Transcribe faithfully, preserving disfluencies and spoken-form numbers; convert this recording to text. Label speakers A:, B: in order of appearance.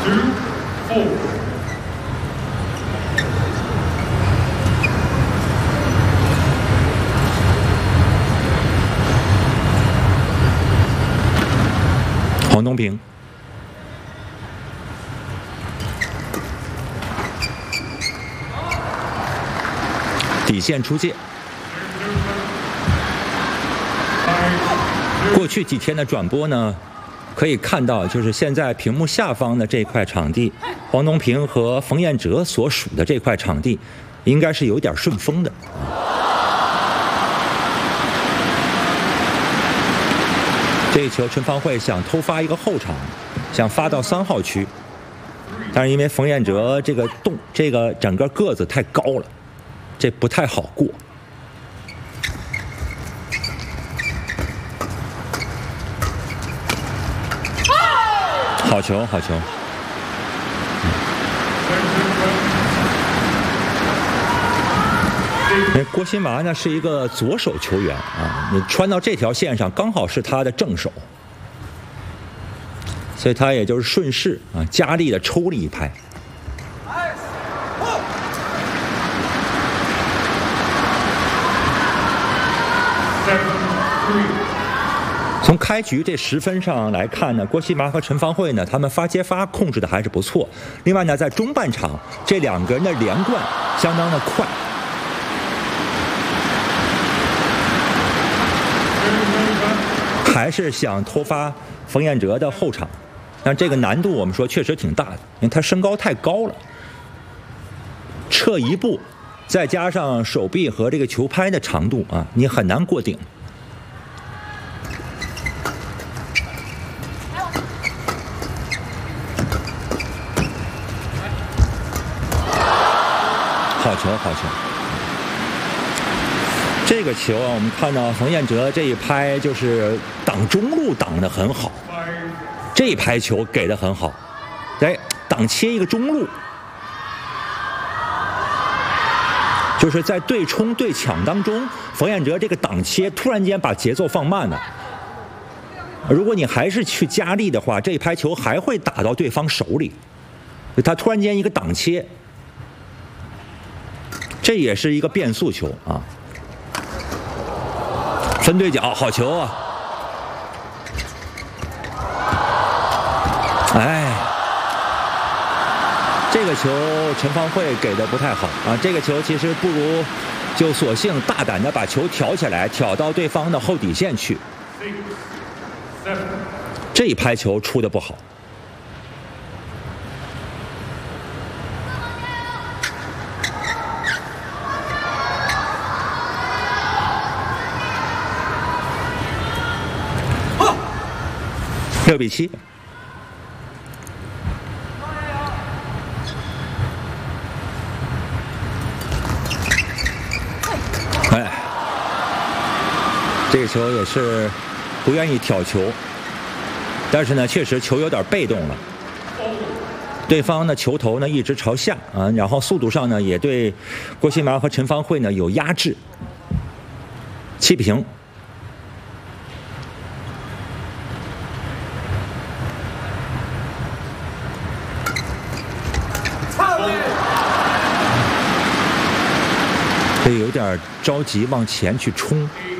A: 黄东平。 底线出界。过去几天的转播呢，可以看到，就是现在屏幕下方的这块场地，黄东平和冯彦哲所属的这块场地，应该是有点顺风的。这一球，陈芳慧想偷发一个后场，想发到三号区，但是因为冯彦哲这个动，这个整个个子太高了。 这不太好过，好球，好球！因为郭新麻呢是一个左手球员啊，你穿到这条线上刚好是他的正手，所以他也就是顺势啊加力的抽了一拍。 从开局这十分上来看呢，郭新麻和陈芳慧呢，他们发接发控制的还是不错。另外呢，在中半场这两个人的连贯相当的快。还是想偷发冯彦哲的后场，但这个难度我们说确实挺大的，因为他身高太高了，撤一步，再加上手臂和这个球拍的长度啊，你很难过顶。 好球，好球！这个球啊，我们看到冯彦哲这一拍就是挡中路挡得很好，这一拍球给得很好，哎，挡切一个中路，就是在对冲对抢当中，冯彦哲这个挡切突然间把节奏放慢了。如果你还是去加力的话，这一拍球还会打到对方手里，他突然间一个挡切。 这也是一个变速球啊，分对角，好球啊！哎，这个球陈芳慧给的不太好啊，这个球其实不如就索性大胆的把球挑起来，挑到对方的后底线去。这一拍球出的不好。 六比七。哎，这个球也是不愿意挑球，但是呢，确实球有点被动了。对方的球头呢一直朝下啊，然后速度上呢也对郭新麻和陈芳慧呢有压制。七比零。 这有点着急往前去冲，